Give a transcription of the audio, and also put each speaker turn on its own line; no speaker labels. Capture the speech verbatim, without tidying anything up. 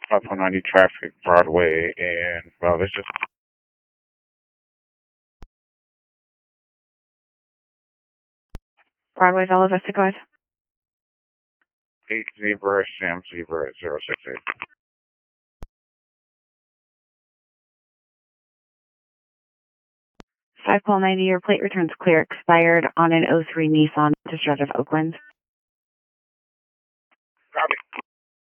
five one ninety traffic, Broadway, and, well, it's just
Broadway, Bella Vista, go ahead.
eight Zebra, Sam Zebra, zero six eight.
five Paul ninety, your plate returns clear, expired on an oh three Nissan, discharge of Oakland.